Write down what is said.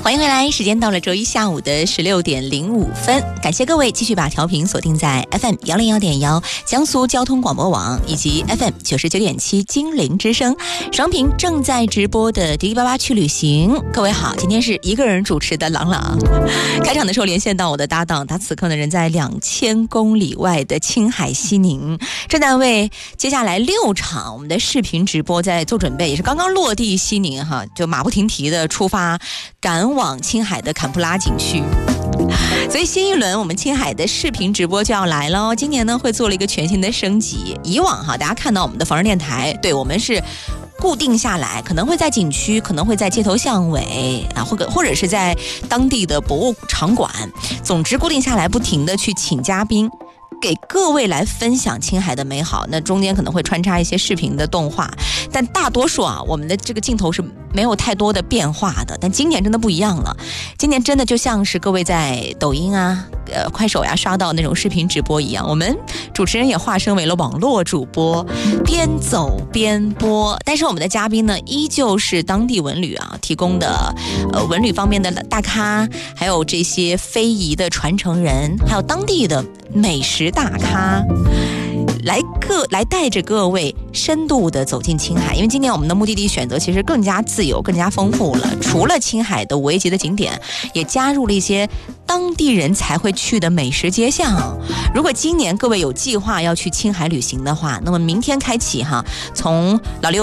欢迎回来，时间到了周一下午的16:05，感谢各位继续把调频锁定在 FM101.1江苏交通广播网以及 FM99.7金陵之声双屏正在直播的迪丽巴巴去旅行。各位好，今天是一个人主持的朗朗。开场的时候连线到我的搭档，他此刻呢人在2000公里外的青海西宁，正在为接下来6场我们的视频直播在做准备，也是刚刚落地西宁哈，就马不停蹄的出发赶往青海的坎布拉景区。所以新一轮我们青海的视频直播就要来了，今年呢会做了一个全新的升级。以往哈大家看到我们的房人电台，对，我们是固定下来，可能会在景区，可能会在街头巷尾啊，或者是在当地的博物场馆，总之固定下来，不停的去请嘉宾给各位来分享青海的美好。那中间可能会穿插一些视频的动画，但大多数啊我们的这个镜头是没有太多的变化的。但今年真的不一样了，今年真的就像是各位在抖音啊快手呀刷到那种视频直播一样，我们主持人也化身为了网络主播，边走边播。但是我们的嘉宾呢依旧是当地文旅啊提供的文旅方面的大咖，还有这些非遗的传承人，还有当地的美食大咖，来带着各位深度的走进青海。因为今年我们的目的地选择其实更加自由，更加丰富了，除了青海的5 A 级的景点，也加入了一些当地人才会去的美食街巷。如果今年各位有计划要去青海旅行的话，那么明天开启哈，从老六